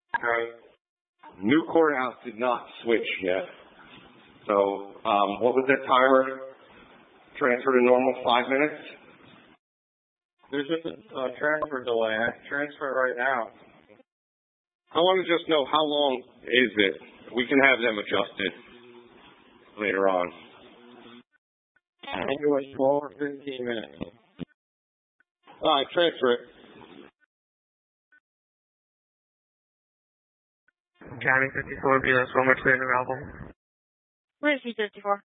New courthouse did not switch yet. So, what was that timer? Transfer to normal, 5 minutes? There's a transfer delay. I can transfer it right now. I want to just know how long is it? We can have them adjusted later on. I think it was 12 or 15 minutes. All right, transfer it. County 54, be this one more clear the album. Where's C-54?